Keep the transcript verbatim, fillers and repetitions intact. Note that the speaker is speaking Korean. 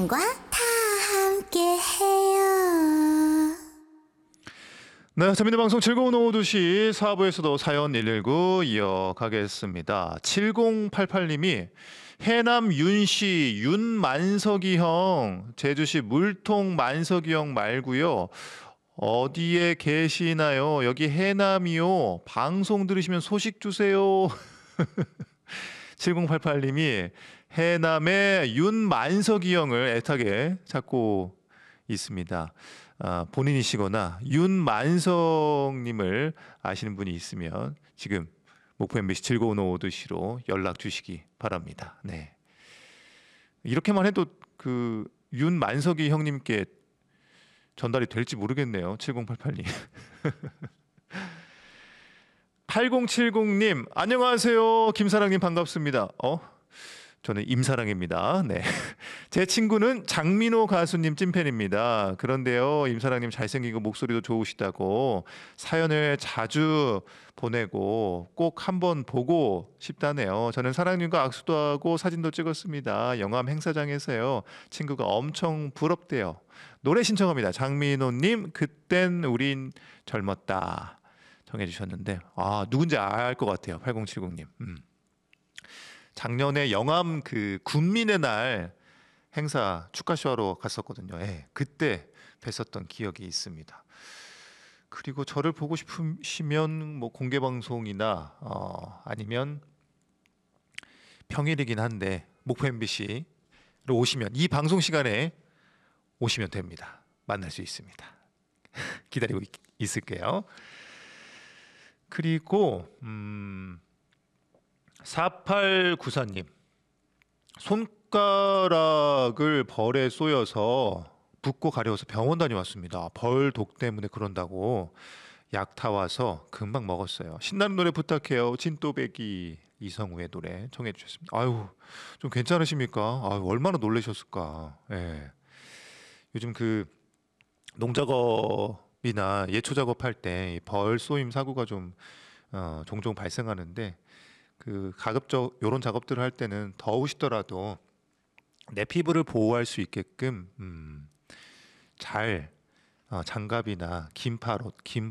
김혜영과 다 함께 해요. 네, 재밌는 방송 즐거운 오후 두 시 사 부에서도 사연 일일구 이어가겠습니다. 칠공팔팔 님이 해남 윤씨 윤만석이 형, 제주시 물통 만석이 형 말고요. 어디에 계시나요? 여기 해남이요. 방송 들으시면 소식 주세요. 칠공팔팔 님이 해남의 윤만석이 형을 애타게 찾고 있습니다. 아, 본인이시거나 윤만석님을 아시는 분이 있으면 지금 목포 엠비씨 즐거운 오후 두 시로 연락 주시기 바랍니다. 네. 이렇게만 해도 그 윤만석이 형님께 전달이 될지 모르겠네요. 칠공팔팔 님. 팔공칠공 님 안녕하세요. 김사랑님 반갑습니다. 어? 저는 임사랑입니다. 네. 제 친구는 장민호 가수님 찐팬입니다. 그런데요, 임사랑님 잘생기고 목소리도 좋으시다고 사연을 자주 보내고 꼭 한번 보고 싶다네요. 저는 사랑님과 악수도 하고 사진도 찍었습니다. 영암 행사장에서요. 친구가 엄청 부럽대요. 노래 신청합니다. 장민호님, 그땐 우린 젊었다. 정해주셨는데, 아, 누군지 알 것 같아요. 팔공칠공 님. 음. 작년에 영암 그 군민의 날 행사 축하쇼하러 갔었거든요. 예, 그때 뵀었던 기억이 있습니다. 그리고 저를 보고 싶으시면 뭐 공개 방송이나 어, 아니면 평일이긴 한데 목포 엠비씨로 오시면 이 방송 시간에 오시면 됩니다. 만날 수 있습니다. 기다리고 있, 있을게요. 그리고 음. 사팔구사 님 손가락을 벌에 쏘여서 붓고 가려워서 병원 다녀왔습니다. 벌 독 때문에 그런다고 약 타와서 금방 먹었어요. 신나는 노래 부탁해요. 진또배기 이성우의 노래 청해 주셨습니다. 아유, 좀 괜찮으십니까? 아유, 얼마나 놀라셨을까. 예. 요즘 그 농작업이나 예초 작업할 때 벌 쏘임 사고가 좀 어, 종종 발생하는데 그 가급적 이런 작업들을 할 때는 더우시더라도 내 피부를 보호할 수 있게끔 음, 잘 어, 장갑이나 긴팔옷, 긴